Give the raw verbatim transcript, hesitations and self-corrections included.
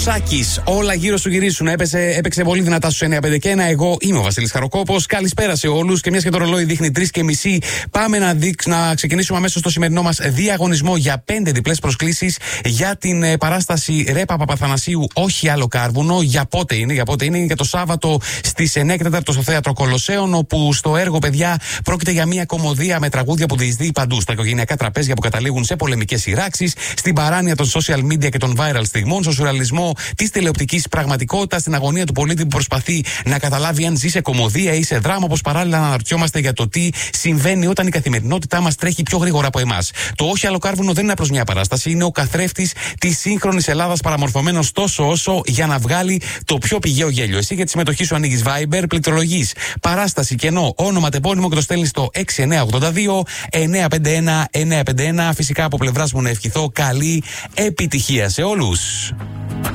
Σάκης, όλα γύρω σου γυρίσουν. Έπαιξε, έπαιξε πολύ δυνατά στους εννιά πέντε και ένα. Εγώ είμαι ο Βασίλης Χαροκόπος. Καλησπέρα σε όλους. Και μιας και το ρολόι δείχνει τρεις και μισή, πάμε να, δείξ, να ξεκινήσουμε αμέσως το σημερινό μας διαγωνισμό για πέντε διπλές προσκλήσεις για την ε, παράσταση Ρε Παπαθανασίου. Όχι άλλο κάρβουνο. Για πότε είναι, για πότε είναι, είναι για το Σάββατο στις εννιά και τέσσερα στο Θέατρο Κολοσσέων. Όπου στο έργο, παιδιά, πρόκειται για μια κωμωδία με τραγούδια που διεισδύει παντού. Στα οικογενειακά τραπέζια που καταλήγουν σε πολεμικές σειράξεις, στην παράνοια των social media και των viral στιγμών, στο σουρεαλισμό τη τηλεοπτική πραγματικότητα, στην αγωνία του πολίτη που προσπαθεί να καταλάβει αν ζει σε κωμωδία ή σε δράμα, όπως παράλληλα να αναρωτιόμαστε για το τι συμβαίνει όταν η καθημερινότητά μας τρέχει πιο γρήγορα από εμάς. Το Όχι άλλο κάρβουνο δεν είναι απλώς μια παράσταση, είναι ο καθρέφτης της σύγχρονης Ελλάδας, παραμορφωμένος τόσο όσο για να βγάλει το πιο πηγαίο γέλιο. Εσύ για τη συμμετοχή σου ανοίγεις Viber, πληκτρολογείς παράσταση κενό όνομα τεπώνυμο και το στέλνεις στο έξι εννιά οκτώ δύο εννιά πέντε ένα εννιά πέντε ένα. Φυσικά από πλευράς μου να ευχηθώ καλή επιτυχία σε όλους.